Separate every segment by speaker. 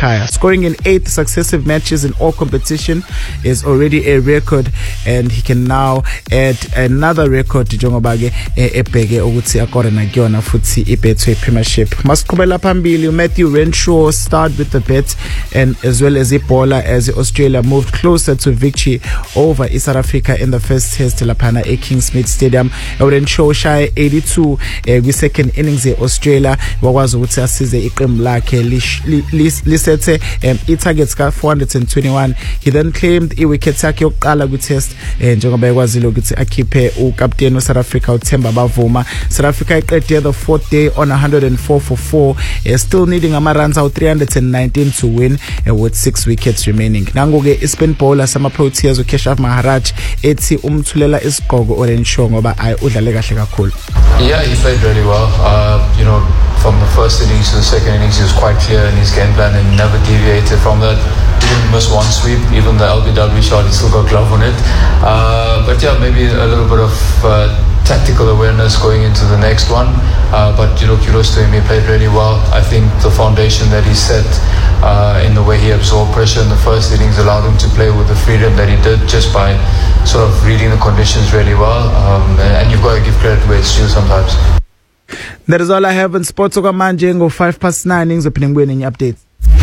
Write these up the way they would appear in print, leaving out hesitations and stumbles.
Speaker 1: Kaya. Scoring in 8 successive matches in all competition is already a record, and he can now add another record to Jongobage ebheke ukuthi akorana kuyona futhi iBetway Premiership. Masiqhubela phambili, Matthew Renshaw starred with the bet, and as well as Ebola, as Australia moved closer to victory over South Africa in the first test laphana eKingsmead Stadium. Renshaw shy 82 kwi-second innings Australia wakwazi ukuthi asize iqembu lakhe lisethe i-targets ka 421. He then claimed i-wicket yakhe yokuqala kwi-test njengoba ekwazile ukuthi akhiphe ukapteni South Africa uThemba Bavuma. South Africa iqede the 4th day on 104 for 4, still needing ama-runs out 319 to win with 6 wickets remaining. Nangoke i-spin bowler sama-Proteas uKeshav Maharaj ethi umthulela isigqoko Renshaw ngoba udlale kahle kakhulu.
Speaker 2: Yeah, he played really well. From the first innings to the second innings, he was quite clear in his game plan and never deviated from that. He didn't miss one sweep, even the LBW shot, he still got glove on it. But yeah, maybe a little bit of tactical awareness going into the next one. But kudos to him, he played really well. I think the foundation that he set in the way he absorbed pressure in the first innings allowed him to play with the freedom that he did just by sort of reading the conditions really well. And you've got to give credit where it's due sometimes.
Speaker 1: That is all I have in sports okwamanje ngo 9:05 ngizophinde ngibuye nenye updates.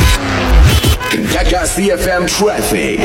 Speaker 3: Gagasi FM traffic.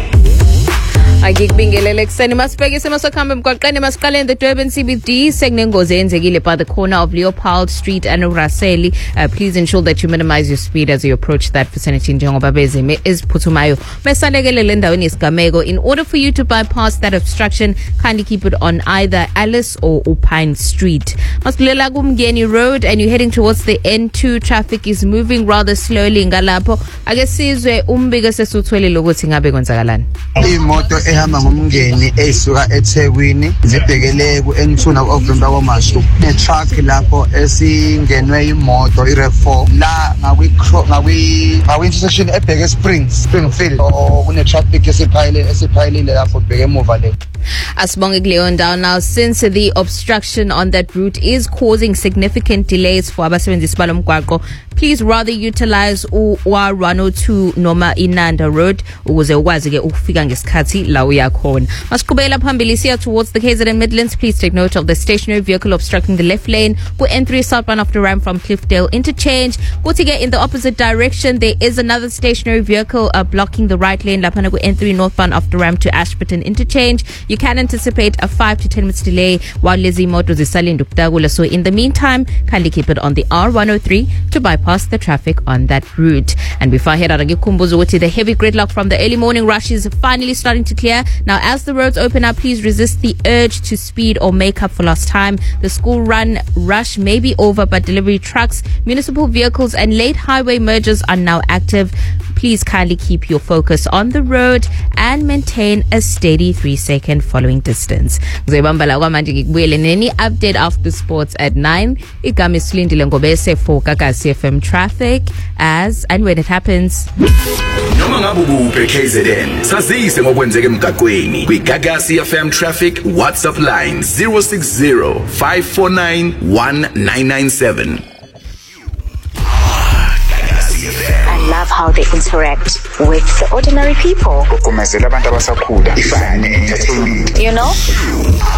Speaker 4: Akikubingelele ekseni masibheke isimo sokuhamba emgwaqeni masiqale in the Durban CBD sekunengozi eyenzekile by the corner of Leopold Street and Raseli. Please ensure that you minimize your speed as you approach that vicinity njengoba bezime eziphuthumayo besalekelele endaweni yesigameko. In order for you to bypass that obstruction, kindly keep it on either Alice or Upine Street. Masilela kuMngeni Road and you're heading towards the N2, traffic is moving rather slowly ngalapho. Ake sizwe umbiko sesuthwele ukuthi ngabe kwenzakalani.
Speaker 5: Imoto ehamba ngomngeni esuka eThekwini zibhekele ku-N2 na-Ovimba kwaMashu ne-truck lapho esingenwe imoto i-RAV4 la ngakwi-intersection ebheke Springfield kune-traffic esiphayilile lapho bheke emuva le.
Speaker 4: Asibonge kuleyo ndawo. Now, since the obstruction on that route is causing significant delays for abasebenzisi balomgwaqo, please rather utilize U102 noma Inanda Road ukuze ukwazi ke ukufika ngesikhathi la uya khona. Masiqhubela phambili siya towards the KZN Midlands. Please take note of the stationary vehicle obstructing the left lane ku N3 southbound off the ramp from Cliffdale interchange. Kuthi ke in the opposite direction there is another stationary vehicle blocking the right lane laphana ku N3 northbound off the ramp to Ashburton interchange. You can anticipate a 5 to 10 minutes delay while lezi moto zisalinda ukudakula. So in the meantime, kindly keep it on the R103 to bypass the traffic on that route. And before I head out, the heavy gridlock from the early morning rush is finally starting to clear. Now, as the roads open up, please resist the urge to speed or make up for lost time. The school run rush may be over, but delivery trucks, municipal vehicles, and late highway mergers are now active. Please kindly keep your focus on the road and maintain a steady 3-second following distance. Ngizobambala kwamanje ngikubuyele neni update after sports at 9. Igama isilindile ngobese for Gagasi FM traffic as and when it happens.
Speaker 3: Noma ngabe ukuphi KZN sazise ngokwenzeka emgaqweni kwi Gagasi FM traffic WhatsApp line 060-549-1997.
Speaker 6: I love how they interact with the ordinary people.
Speaker 5: Ukumazela abantu abasakhula ifane entertainment.
Speaker 6: You know?